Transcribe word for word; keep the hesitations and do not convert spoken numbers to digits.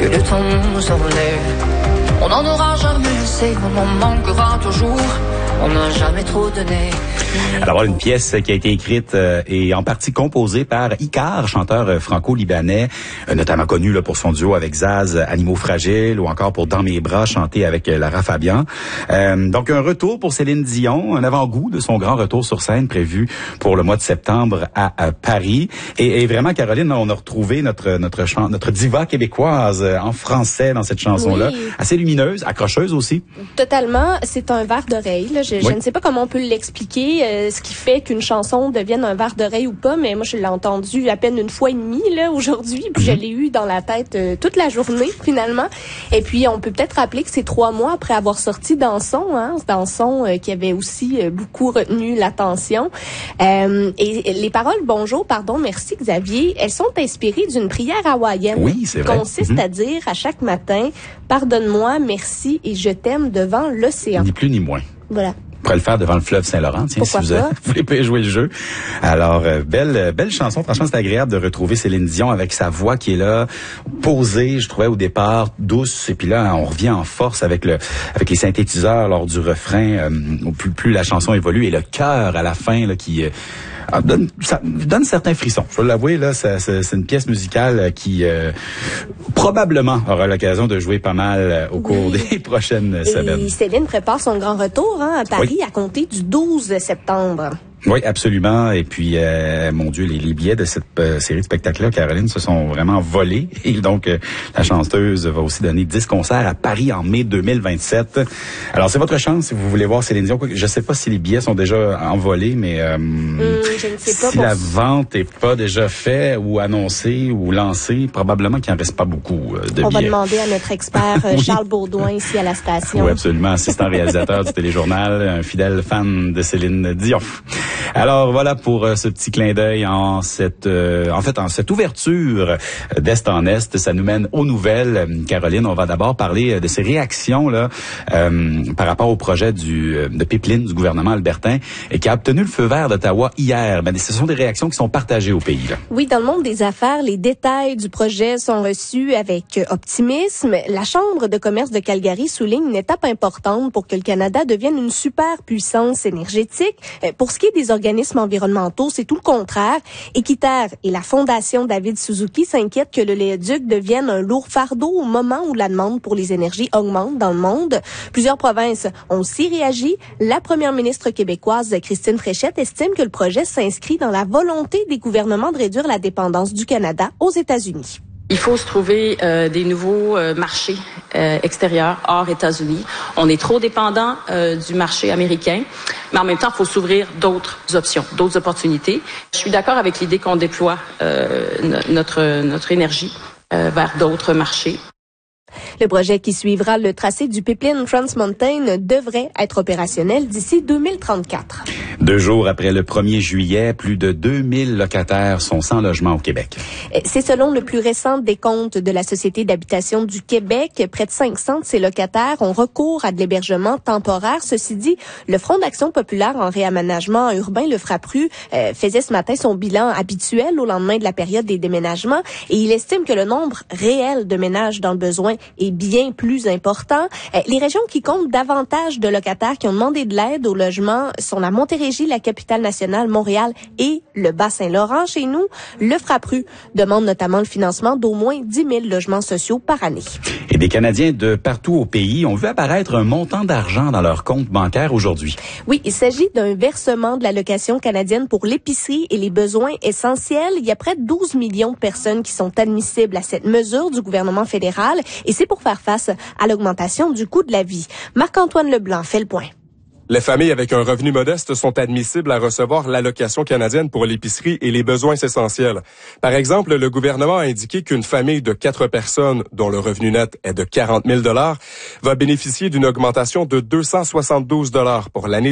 que le temps nous enlève. On n'en aura jamais assez, on en manquera toujours. On n'a jamais trop donné. Alors, une pièce qui a été écrite euh, et en partie composée par Icar, chanteur euh, franco-libanais, euh, notamment connu là, pour son duo avec Zaz, Animaux fragiles, ou encore pour Dans mes bras, chanté avec euh, Lara Fabian. Euh, donc, un retour pour Céline Dion, un avant-goût de son grand retour sur scène prévu pour le mois de septembre à, à Paris. Et, et vraiment, Caroline, on a retrouvé notre notre chan- notre diva québécoise euh, en français dans cette chanson-là, oui. Assez lumineuse, accrocheuse aussi. Totalement. C'est un verre d'oreille. Là. Je, oui. je ne sais pas comment on peut l'expliquer. Euh, ce qui fait qu'une chanson devienne un verre d'oreille ou pas, mais moi je l'ai entendu à peine une fois et demie là aujourd'hui, puis mm-hmm. je l'ai eu dans la tête euh, toute la journée finalement. Et puis on peut peut-être rappeler que c'est trois mois après avoir sorti Dansons, hein, Dansons euh, qui avait aussi euh, beaucoup retenu l'attention. Euh, et les paroles Bonjour, pardon, merci Xavier, elles sont inspirées d'une prière hawaïenne. Oui, c'est vrai. Qui consiste mm-hmm. à dire à chaque matin, pardonne-moi, merci et je t'aime devant l'océan. Ni plus ni moins. Voilà. On pourrait le faire devant le fleuve Saint-Laurent, tiens, Pourquoi si vous, avez, vous voulez pas jouer le jeu. Alors, euh, belle belle chanson. Franchement, c'est agréable de retrouver Céline Dion avec sa voix qui est là, posée, je trouvais au départ, douce. Et puis là, on revient en force avec le avec les synthétiseurs lors du refrain. Euh, plus, plus la chanson évolue et le chœur à la fin là qui... Euh, Ah, donne, ça donne certains frissons. Je vais l'avouer, là, ça, ça, c'est une pièce musicale qui euh, probablement aura l'occasion de jouer pas mal euh, au cours oui. des prochaines Et semaines. Et Céline prépare son grand retour hein, à Paris oui. à compter du douze septembre. Oui, absolument. Et puis, euh, mon Dieu, les, les billets de cette euh, série de spectacles-là, Caroline, se sont vraiment volés. Et donc, euh, la chanteuse va aussi donner dix concerts à Paris en mai deux mille vingt-sept. Alors, c'est votre chance si vous voulez voir Céline Dion. Je ne sais pas si les billets sont déjà envolés, mais euh, mmh, je ne sais pas si la vente n'est pas déjà faite ou annoncée ou lancée, probablement qu'il n'en reste pas beaucoup euh, de On billets. On va demander à notre expert euh, oui. Charles Baudouin ici à la station. Oui, absolument. Assistant réalisateur du téléjournal, un fidèle fan de Céline Dion. Alors voilà pour euh, ce petit clin d'œil en cette euh, en fait en cette ouverture d'est en est, ça nous mène aux nouvelles. Caroline, on va d'abord parler de ces réactions là euh, par rapport au projet du de pipeline du gouvernement albertain et qui a obtenu le feu vert d'Ottawa hier. Ben, ce sont des réactions qui sont partagées au pays là. Oui, dans le monde des affaires, les détails du projet sont reçus avec optimisme. La Chambre de commerce de Calgary souligne une étape importante pour que le Canada devienne une superpuissance énergétique. Pour ce qui est des organismes environnementaux, c'est tout le contraire. Équiterre et la Fondation David Suzuki s'inquiètent que le léoduc devienne un lourd fardeau au moment où la demande pour les énergies augmente dans le monde. Plusieurs provinces ont aussi réagi. La première ministre québécoise, Christine Fréchette, estime que le projet s'inscrit dans la volonté des gouvernements de réduire la dépendance du Canada aux États-Unis. Il faut se trouver euh, des nouveaux euh, marchés euh, extérieurs hors États-Unis. On est trop dépendant euh, du marché américain, mais en même temps, il faut s'ouvrir d'autres options, d'autres opportunités. Je suis d'accord avec l'idée qu'on déploie euh, notre notre énergie euh, vers d'autres marchés. Le projet qui suivra le tracé du pipeline Trans Mountain devrait être opérationnel d'ici deux mille trente-quatre. Deux jours après le premier juillet, plus de deux mille locataires sont sans logement au Québec. C'est selon le plus récent décompte de la Société d'habitation du Québec. Près de cinq cents de ces locataires ont recours à de l'hébergement temporaire. Ceci dit, le Front d'action populaire en réaménagement urbain, le FRAPRU, euh, faisait ce matin son bilan habituel au lendemain de la période des déménagements et il estime que le nombre réel de ménages dans le besoin est bien plus important. Euh, les régions qui comptent davantage de locataires qui ont demandé de l'aide au logement sont la Montérégie, la capitale nationale, Montréal et le Bas-Saint-Laurent. Chez nous, le FRAPRU demande notamment le financement d'au moins dix mille logements sociaux par année. Et des Canadiens de partout au pays ont vu apparaître un montant d'argent dans leur compte bancaire aujourd'hui. Oui, il s'agit d'un versement de l'allocation canadienne pour l'épicerie et les besoins essentiels. Il y a près de douze millions de personnes qui sont admissibles à cette mesure du gouvernement fédéral et c'est pour faire face à l'augmentation du coût de la vie. Marc-Antoine Leblanc fait le point. Les familles avec un revenu modeste sont admissibles à recevoir l'allocation canadienne pour l'épicerie et les besoins essentiels. Par exemple, le gouvernement a indiqué qu'une famille de quatre personnes, dont le revenu net est de quarante mille dollars, va bénéficier d'une augmentation de deux cent soixante-douze dollars pour l'année